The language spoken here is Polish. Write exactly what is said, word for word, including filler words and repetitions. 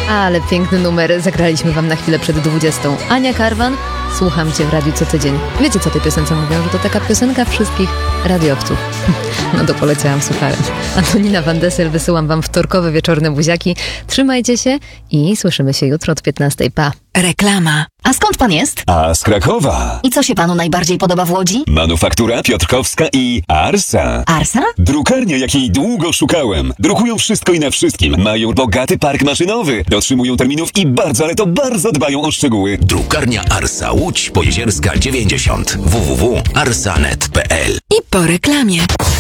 Ale piękny numer zagraliśmy wam na chwilę przed dwudziestą. Ania Karwan, słucham cię w radiu co tydzień. Wiecie co tej piosence mówią, że to taka piosenka wszystkich radiowców. No to poleciałam sucharem. Antonina Van Dessel, wysyłam wam wtorkowe wieczorne buziaki. Trzymajcie się i słyszymy się jutro od piętnastej. Pa! Reklama. A skąd pan jest? A z Krakowa. I co się panu najbardziej podoba w Łodzi? Manufaktura Piotrkowska i Arsa. Arsa? Drukarnia, jakiej długo szukałem. Drukują wszystko i na wszystkim. Mają bogaty park maszynowy. Dotrzymują terminów i bardzo, ale to bardzo dbają o szczegóły. Drukarnia Arsa Łódź Pojezierska dziewięćdziesiąt. w w w kropka arsa kropka net kropka p l. I po reklamie.